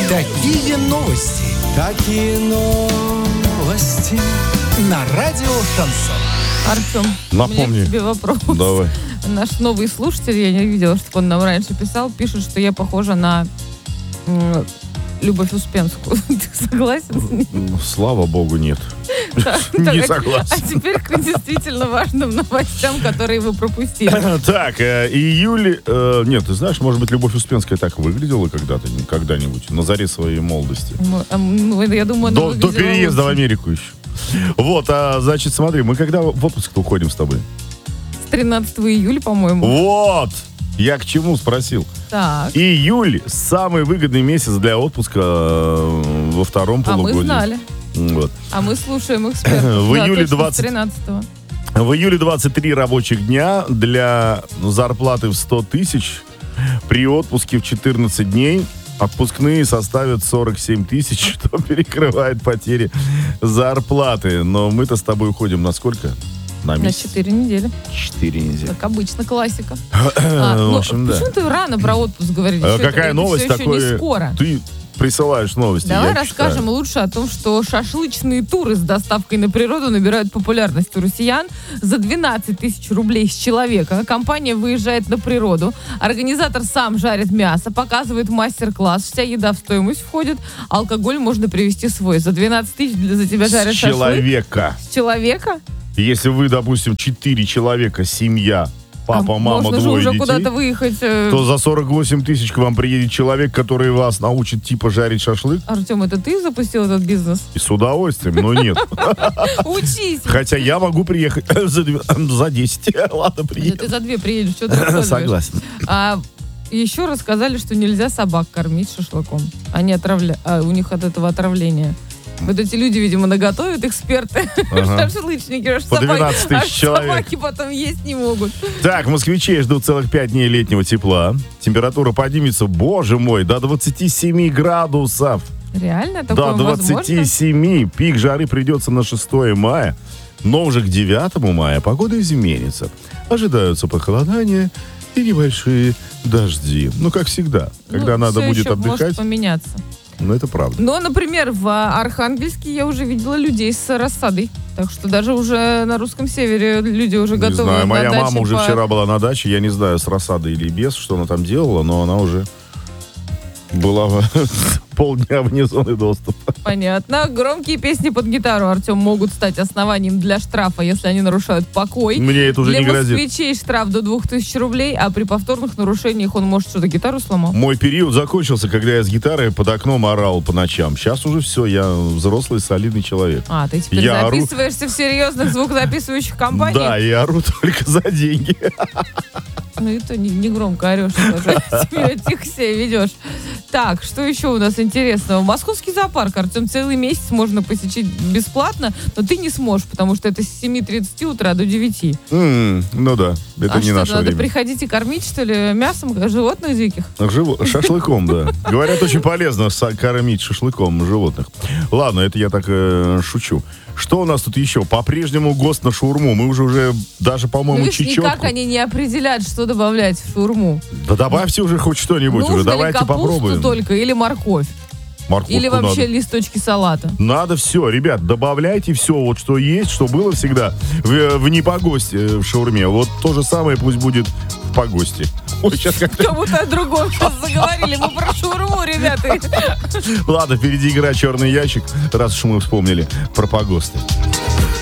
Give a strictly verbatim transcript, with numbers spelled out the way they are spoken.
Такие новости. Такие новости. На радио Шансон. Артем, Напомни. у меня к тебе вопрос. Давай. Наш новый слушатель, я не видела, чтобы он нам раньше писал, пишет, что я похожа на м, Любовь Успенскую. Ты согласен? Слава богу, нет. Так, Не а- согласен. А теперь к действительно важным новостям, которые вы пропустили. Так, э, июль... э, Нет, ты знаешь, может быть, Любовь Успенская так выглядела когда-то, когда-нибудь, на заре своей молодости. Ну, а, ну, я думаю, она До, до выглядела переезда в лучше. Америку еще. Вот, а значит, смотри, мы когда в отпуск-то уходим с тобой? С тринадцатого июля, по-моему. Вот! Я к чему спросил? Так. Июль – самый выгодный месяц для отпуска э, во втором А мы полугодии. знали. Вот. А мы слушаем экспертов. В Да, июле точно, с двадцать тринадцатого. В июле двадцать три рабочих дня для зарплаты в сто тысяч. При отпуске в четырнадцать дней отпускные составят сорок семь тысяч, что перекрывает потери зарплаты. Но мы-то с тобой уходим на сколько? На На месяц? четыре недели. Четыре недели. Как обычно, классика. А, В ну, общем, да. почему ты рано про отпуск говоришь? А Что какая это- новость это все такое? еще не скоро. Ты присылаешь новости. Давай я расскажем читаю. лучше о том, что шашлычные туры с доставкой на природу набирают популярность у россиян. За двенадцать тысяч рублей с человека компания выезжает на природу. Организатор сам жарит мясо, показывает мастер-класс. Вся еда в стоимость входит. Алкоголь можно привезти свой. За двенадцать тысяч для- за тебя жарят С шашлык. человека. С человека? Если вы, допустим, четыре человека, семья, папа, А мама, можно же двое уже детей, куда-то выехать. э, то за сорок восемь тысяч к вам приедет человек, который вас научит типа жарить шашлык. Артем, это ты запустил этот бизнес? И с удовольствием, но нет. Учись! Хотя я могу приехать за две- за десять. Ладно, Да ты приеду. за две приедешь, что ты рассказываешь? Согласен. А еще рассказали, что нельзя собак кормить шашлыком. Они отравля... а, у них от этого отравление. Вот эти люди, видимо, наготовят, эксперты, Ага. шашлычники, аж По собаки- двенадцать тысяч аж человек. собаки потом есть не могут. Так, москвичей ждут целых пять дней летнего тепла. Температура поднимется, боже мой, до двадцати семи градусов. Реально такое До возможно? двадцати семи. Пик жары придется на шестое мая. Но уже к девятому мая погода изменится. Ожидаются похолодания и небольшие дожди. Ну, как всегда, когда Ну, надо всё будет еще может отдыхать. поменяться. Ну, это правда. Но, например, в Архангельске я уже видела людей с рассадой. Так что даже уже на русском севере люди уже Не готовы знаю, на моя даче мама уже по- вчера была на даче. Я не знаю, с рассадой или без, что она там делала, но она уже была в- полдня вне зоны доступа. Понятно. Громкие песни под гитару, Артем, могут стать основанием для штрафа, если они нарушают покой. Мне это уже Для не грозит. москвичей штраф до двух тысяч рублей, а при повторных нарушениях он может что-то гитару сломал. Мой период закончился, когда я с гитарой под окном орал по ночам. Сейчас уже все, я взрослый, солидный человек. А, ты теперь Я ору. записываешься в серьезных звукозаписывающих компаниях? Да, я ору только за деньги. Ну, это не, не громко орешь, тоже. Тебя тихо себя ведешь. Так, что еще у нас интересного? Московский зоопарк, Артем, целый месяц можно посетить бесплатно, но ты не сможешь, потому что это с семи тридцати утра до девяти. М, Ну да, это а не что, наше надо время. приходить и кормить, что ли, мясом животных диких? Живо- Шашлыком, да. Говорят, очень полезно са- кормить шашлыком животных. Ладно, это я так э, шучу. Что у нас тут еще? По-прежнему ГОСТ на шаурму. Мы уже уже даже, Ну, по-моему, видишь, чечетку. никак они не определяют, что добавлять в шаурму. Да добавьте уже хоть что-нибудь. Нужно Уже ли давайте капусту попробуем. только или морковь? Морковку Или вообще надо. листочки салата? Надо все, ребят, добавляйте все, вот что есть, что было всегда в, в непогосте в шаурме. Вот то же самое пусть будет в погосте. Ой, сейчас как-то... Как будто о другом сейчас заговорили. Мы про шаурму, ребята. Ладно, впереди игра «Черный ящик», раз уж мы вспомнили про погосты.